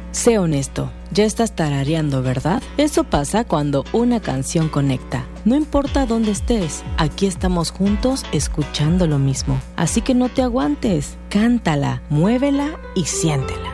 Sé honesto, ya estás tarareando, ¿verdad? Eso pasa cuando una canción conecta. No importa dónde estés, aquí estamos juntos escuchando lo mismo. Así que no te aguantes, cántala, muévela y siéntela.